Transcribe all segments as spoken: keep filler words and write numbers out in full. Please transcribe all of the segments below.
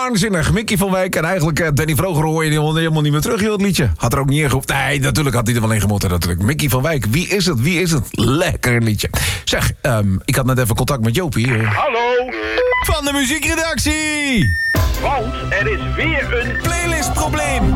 waanzinnig. Mickey van Wijk en eigenlijk uh, Danny Vroger hoor je helemaal, helemaal niet meer terug, joh, het liedje. Had er ook niet in gehoefd. Nee, natuurlijk had hij er wel in gemoeten, natuurlijk. Mickey van Wijk, wie is het, wie is het? Lekker liedje. Zeg, um, ik had net even contact met Jopie. Uh, Hallo. Van de muziekredactie. Want er is weer een playlistprobleem.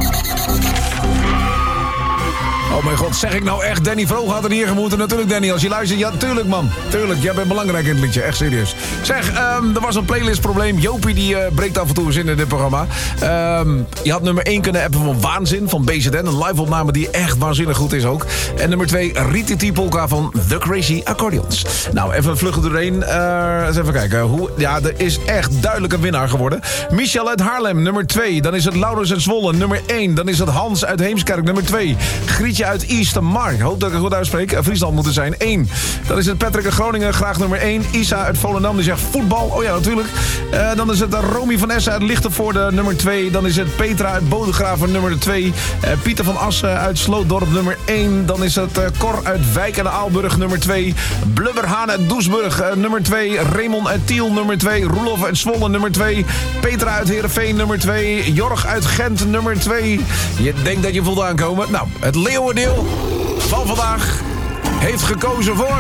Oh mijn god, zeg ik nou echt, Danny Vroeg had er hier gemoeten? Natuurlijk Danny, als je luistert, ja tuurlijk man. Tuurlijk, jij bent belangrijk in het liedje, echt serieus. Zeg, um, er was een playlistprobleem. Jopie die uh, breekt af en toe eens in in dit programma. Um, je had nummer één kunnen appen van Waanzin van B Z N. Een live-opname die echt waanzinnig goed is ook. En nummer twee, Rititi Polka van The Crazy Accordions. Nou, even vluggen doorheen. Uh, eens even kijken. Hoe, ja, er is echt duidelijk een winnaar geworden. Michel uit Haarlem, nummer twee. Dan is het Laurens uit Zwolle, nummer één. Dan is het Hans uit Heemskerk, nummer twee. Grietje uit Eastermar. Ik hoop dat ik het goed uitspreek. Friesland moet er zijn. één. Dan is het Patrick uit Groningen, graag nummer één. Isa uit Volendam, die zegt voetbal. Oh ja, natuurlijk. Uh, dan is het Romy van Essen uit Lichtenvoorde, nummer twee. Dan is het Petra uit Bodegraven, nummer twee. Uh, Pieter van Assen uit Slootdorp, nummer één. Dan is het uh, Cor uit Wijk en Aalburg, nummer twee. Blubberhaan uit Doesburg, uh, nummer twee. Raymond uit Tiel, nummer twee. Roelof uit Zwolle, nummer twee. Petra uit Heerenveen, nummer twee. Jorg uit Gent, nummer twee. Je denkt dat je voelt aankomen. Nou, het leeuwendeel van vandaag heeft gekozen voor...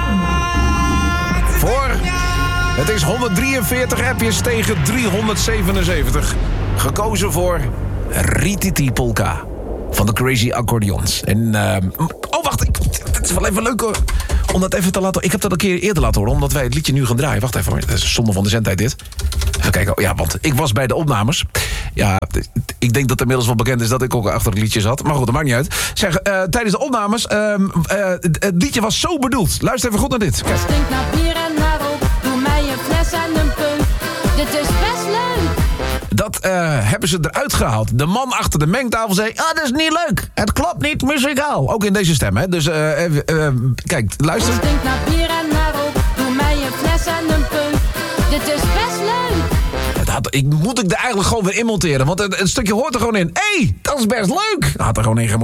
Voor... Het is honderddrieënveertig appjes tegen driehonderdzevenenzeventig. Gekozen voor Rititi Polka van de Crazy Accordions. En, uh, oh, wacht. Ik, het is wel even leuk hoor. Om dat even te laten... Ik heb dat een keer eerder laten horen, omdat wij het liedje nu gaan draaien. Wacht even hoor. Dat is zonde van de zendtijd dit. Even kijken. Ja, want ik was bij de opnames. Ja, ik denk dat het inmiddels wel bekend is dat ik ook achter het liedje zat. Maar goed, dat maakt niet uit. Zeg, uh, tijdens de opnames... Uh, uh, het liedje was zo bedoeld. Luister even goed naar dit. Kijk. Stinkt naar bier en naar op. Doe mij een fles en een punt. Dit is best leuk. Dat uh, hebben ze eruit gehaald. De man achter de mengtafel zei... Ah, dat is niet leuk. Het klopt niet muzikaal. Ook in deze stem, hè. Dus, uh, uh, uh, kijk, luister. Stinkt naar bier en naar op. Doe mij een fles en een punt. Dit is best leuk. Het had, ik moet ik er eigenlijk gewoon weer in monteren. Want het, het stukje hoort er gewoon in. Hé, hey, dat is best leuk. Had er gewoon in